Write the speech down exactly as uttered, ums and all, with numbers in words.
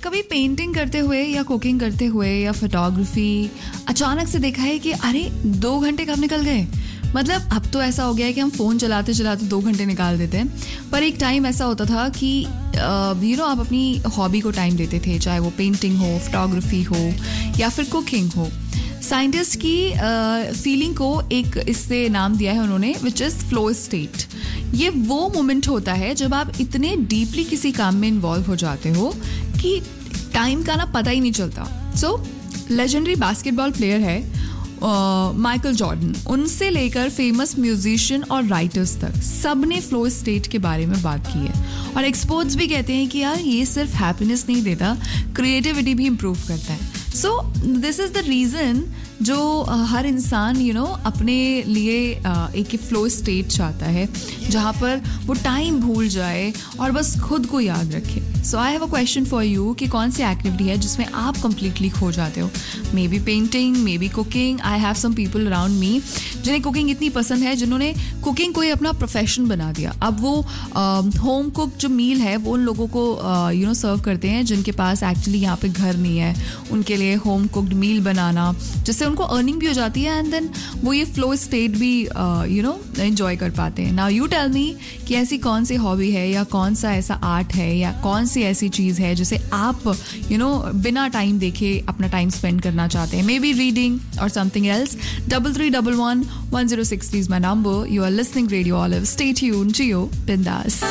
कभी पेंटिंग करते हुए या कुकिंग करते हुए या फोटोग्राफी अचानक से देखा है कि अरे दो घंटे कब निकल गए? मतलब अब तो ऐसा हो गया है कि हम फ़ोन चलाते चलाते दो घंटे निकाल देते हैं, पर एक टाइम ऐसा होता था कि यू नो आप अपनी हॉबी को टाइम देते थे, चाहे वो पेंटिंग हो, फोटोग्राफी हो या फिर कुकिंग हो. साइंटिस्ट की फीलिंग uh, को एक इससे नाम दिया है उन्होंने, विच इज़ फ्लो स्टेट. ये वो मोमेंट होता है जब आप इतने डीपली किसी काम में इन्वॉल्व हो जाते हो कि टाइम का ना पता ही नहीं चलता. सो लेजेंडरी बास्केटबॉल प्लेयर है माइकल uh, जॉर्डन, उनसे लेकर फेमस म्यूजिशियन और राइटर्स तक सब ने फ्लो स्टेट के बारे में बात की है. और एक्सपर्ट्स भी कहते हैं कि यार ये सिर्फ हैप्पीनेस नहीं देता, क्रिएटिविटी भी इम्प्रूव करता है. So this is the reason जो uh, हर इंसान यू you नो know, अपने लिए uh, एक फ्लो स्टेट चाहता है जहाँ पर वो टाइम भूल जाए और बस खुद को याद रखे. सो I have a question for you कि कौन सी एक्टिविटी है जिसमें आप कंप्लीटली खो जाते हो? May be painting, may be cooking. I have some people around me जिन्हें कुकिंग इतनी पसंद है, जिन्होंने कुकिंग को ही अपना प्रोफेशन बना दिया. अब वो होम uh, कुक जो मील है वो उन लोगों को यू नो सर्व करते हैं जिनके पास एक्चुअली यहाँ पे घर नहीं है. उनके लिए होम कुक्ड मील बनाना, जिससे उनको अर्निंग भी हो जाती है एंड देन वो ये फ्लो स्टेट भी यू नो एंजॉय कर पाते हैं. नाउ यू टेल मी कि ऐसी कौन सी हॉबी है या कौन सा ऐसा आर्ट है या कौन सी ऐसी चीज़ है जिसे आप यू नो बिना टाइम देखे अपना टाइम स्पेंड करना चाहते हैं? मे बी रीडिंग और something else. Double three double one one zero six is my number. You are listening radio olive. Stay tuned, जियो बिंदास.